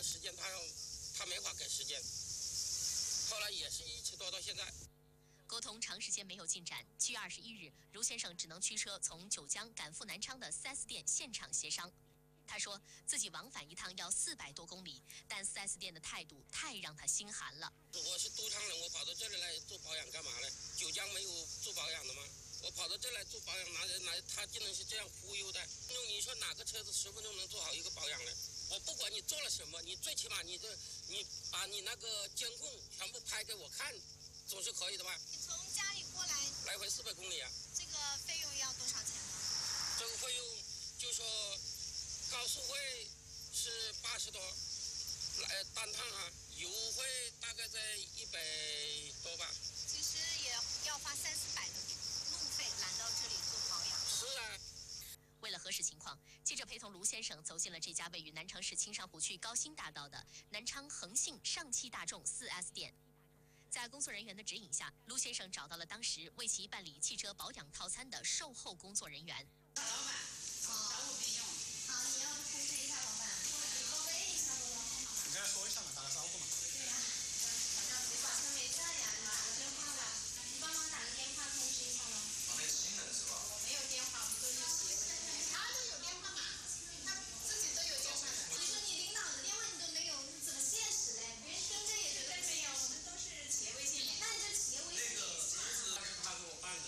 时间他没法给时间，后来也是一直拖到现在。 沟通长时间没有进展，7月21日，卢先生只能驱车从九江赶赴南昌的 4S 店现场协商。他说自己往返一趟要400多公里，但 4S 店的态度太让他心寒了。 我是都昌人，我跑到这里来做保养干嘛呢？九江没有做保养的吗？我跑到这来做保养，拿人来他竟然是这样忽悠的。你说哪个车子10分钟能做好一个保养呢？我不管你做了什么，你最起码你把你那个监控全部拍给我看，总是可以的吧？ 你从家里过来回400公里啊。 这个费用要多少钱呢？ 这个费用就说高速费是80多，单趟啊，油费大概在100多吧。 其实也要花300-400的路费来到这里做保养。 是啊。 为了核实情况，记者陪同卢先生走进了这家位于南昌市青山湖区高新大道的南昌恒信上汽大众 4S 店。在工作人员的指引下，卢先生找到了当时为其办理汽车保养套餐的售后工作人员。 老板，找我备用。 好，你要通知一下老板，报备一下不？ 你跟他说一下嘛，打个招呼嘛。 对呀，好像谁把车没在呀？你打个电话吧，你帮忙打个电话通知一下吗？ 那个新人是吧？ 我没有电话，我们都是企业微信。他都有电话码，他自己都有电话的。你说你领导的电话你都没有，你怎么现实嘞？别人跟着也觉得没有，我们都是企业微信。那你这企业微信那个是他给我办的。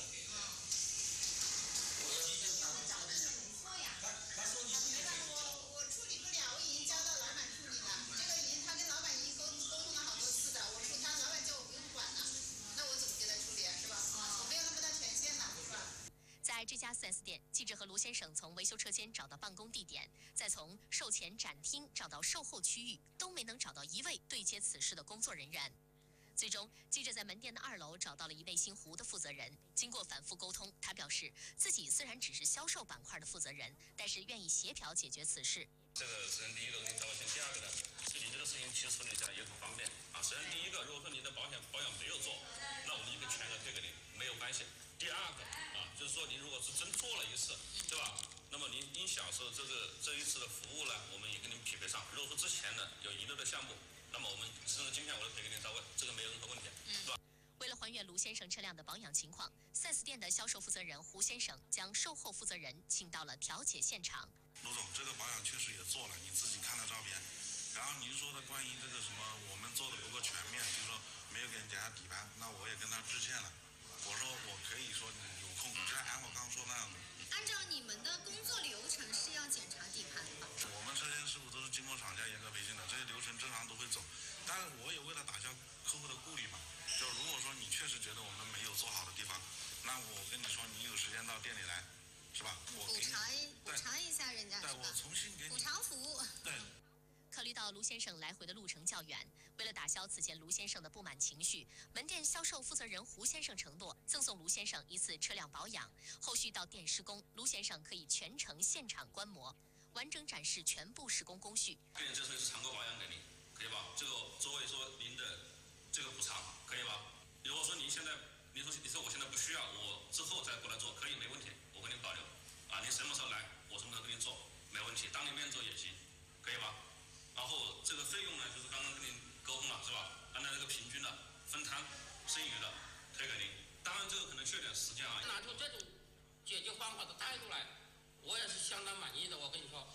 找的是没错呀。 他说你是没办法，我处理不了，我已经交到老板处理了。这个他跟老板已经沟通了好多次的，我说老板叫我不用管了，那我怎么给他处理啊？是吧？我没有那么大权限的，是吧？ 在这家 4S 店，记者和卢先生从维修车间找到办公地点，再从售前展厅找到售后区域，都没能找到一位对接此事的工作人员。最终，记者在门店的2楼找到了一位姓胡的负责人。经过反复沟通，他表示自己虽然只是销售板块的负责人，但是愿意协调解决此事。 这个首先第一个给你道歉，第二个呢，是你这个事情其实处理起来也很方便啊。首先第一个，如果说你的保养没有做，那我们就可以全额退给你，没有关系。第二个啊，就是说你如果是真做了一次，对吧？那么您享受这一次的服务呢，我们也跟您匹配上。如果说之前呢有遗漏的项目，那么我们甚至今天我都可以给您到位，这个没有任何问题，是吧？ 为了还原卢先生车辆的保养情况，4S 店的销售负责人胡先生将售后负责人请到了调解现场。 卢总，这个保养确实也做了，你自己看了照片。然后您说的关于这个什么，我们做的不够全面，就是说没有给人检查底盘，那我也跟他致歉了。我说我可以说你有空，就按我刚说那样的。 按照你们的工作流程是要检查底盘的吧？ 我们车间师傅都是经过厂家严格培训的，这些流程正常都会走。但是我也为了打消客户的顾虑嘛，就如果说你确实觉得我们没有做好的地方，那我跟你说，你有时间到店里来，是吧？我给你补偿一下人家， 对，我重新给你补偿服务。 对。 考虑到卢先生来回的路程较远，为了打消此前卢先生的不满情绪，门店销售负责人胡先生承诺赠送卢先生一次车辆保养，后续到店施工，卢先生可以全程现场观摩，完整展示全部施工工序。 给你这次是常规保养给你，可以吧？这个作为说您的这个补偿，可以吧？如果说你说我现在不需要，我之后再过来做，可以没问题，我给你保留啊。你什么时候来，我什么时候给你做，没问题，当你面做也行，可以吧？然后这个费用呢，就是刚刚跟您沟通了，是吧？按照这个平均的分摊，剩余的退给您。当然这个可能需要点时间啊。 拿出这种解决方法的态度来，我也是相当满意的。我跟你说。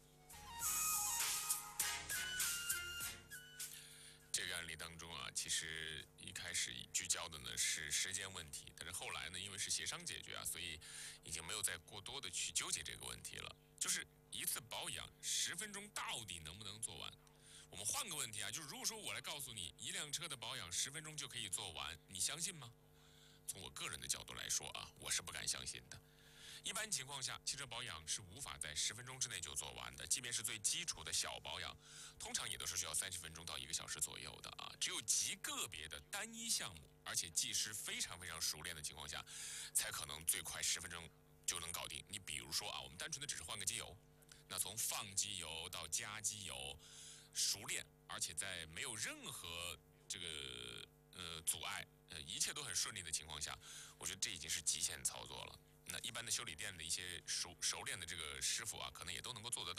这个案例当中啊，其实一开始聚焦的呢是时间问题，但是后来呢，因为是协商解决啊，所以已经没有再过多的去纠结这个问题了。就是一次保养10分钟到底能不能做完？我们换个问题啊，就是如果说我来告诉你一辆车的保养10分钟就可以做完，你相信吗？从我个人的角度来说啊，我是不敢相信的。一般情况下，汽车保养是无法在10分钟之内就做完的，即便是最基础的小保养，通常也都是需要30分钟到1个小时左右的啊。只有极个别的单一项目，而且技师非常熟练的情况下，才可能最快10分钟就能搞定。你比如说啊，我们单纯的只是换个机油，那从放机油到加机油，熟练，而且在没有任何这个阻碍，一切都很顺利的情况下，我觉得这已经是极限操作了。那一般的修理店的一些熟练的这个师傅啊，可能也都能够做得到。